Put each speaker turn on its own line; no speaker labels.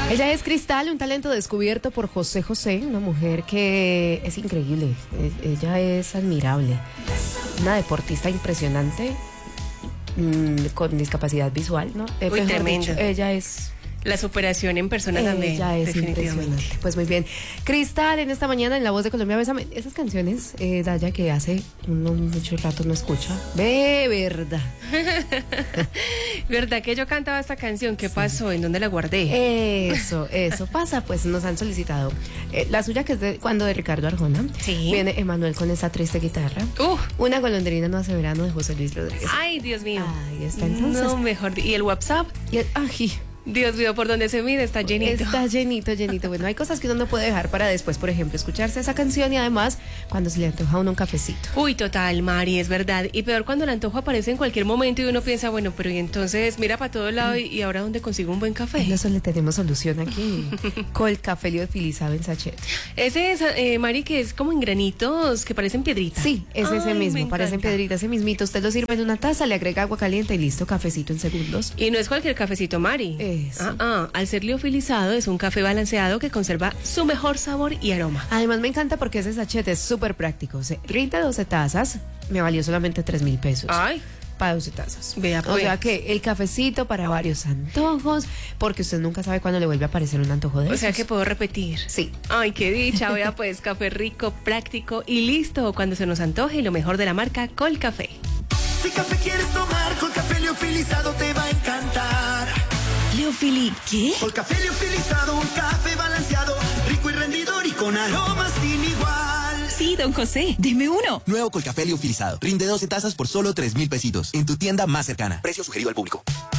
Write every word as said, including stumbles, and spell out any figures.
Ella es Cristal, un talento descubierto por José José, una mujer que es increíble, ella es admirable, una deportista impresionante, mmm, con discapacidad visual, ¿no?
Eh, Uy, tremendo.
Dicho, ella es...
La superación en persona
ella
también.
Ella es impresionante. Pues muy bien. Cristal, en esta mañana en La Voz de Colombia, bésame. Esas canciones, eh, Daya, que hace uno mucho rato no escucha. Ve, verdad.
¿Verdad que yo cantaba esta canción? ¿Qué sí. pasó? ¿En dónde la guardé?
Eso, eso pasa. Pues nos han solicitado. Eh, la suya, que es de cuando de Ricardo Arjona.
Sí.
Viene Emanuel con esa triste guitarra.
Uh.
Una golondrina no hace verano de José Luis Rodríguez.
Ay, Dios mío.
Ahí está entonces.
No, mejor. ¿Y el WhatsApp?
Y el, ay,
Dios mío, por donde se mide está llenito.
Está llenito, llenito. Bueno, hay cosas que uno no puede dejar para después, por ejemplo, escucharse esa canción y además cuando se le antoja a uno un cafecito.
Uy, total, Mari, es verdad. Y peor cuando el antojo aparece en cualquier momento y uno piensa, bueno, pero y entonces mira para todo lado y, y ahora ¿dónde consigo un buen café?
En eso le tenemos solución aquí. Colcafé liofilizado en sachet.
Ese es, eh, Mari, que es como en granitos que parecen piedritas.
Sí, es
Ay,
ese mismo, parecen piedritas, ese mismito. Usted lo sirve en una taza, le agrega agua caliente y listo, cafecito en segundos.
Y no es cualquier cafecito, Mari.
Eso.
Ah, ah. Al ser liofilizado es un café balanceado que conserva su mejor sabor y aroma.
Además me encanta porque ese sachet es súper práctico. Se rinde doce tazas, me valió solamente tres mil pesos.
Ay.
Para doce tazas.
Vea, pues.
O sea que el cafecito para varios antojos, porque usted nunca sabe cuándo le vuelve a aparecer un antojo de
O
esos.
sea que puedo repetir.
Sí.
Ay, qué dicha. Vea pues, café rico, práctico y listo cuando se nos antoje, y lo mejor de la marca Colcafé.
Si café quieres tomar, Colcafé liofilizado te va a encantar.
¿Liofili qué?
Colcafé liofilizado, un café balanceado, rico y rendidor y con aromas sin igual.
Sí, don José, deme uno.
Nuevo Colcafé liofilizado, rinde doce tazas por solo tres mil pesitos en tu tienda más cercana. Precio sugerido al público.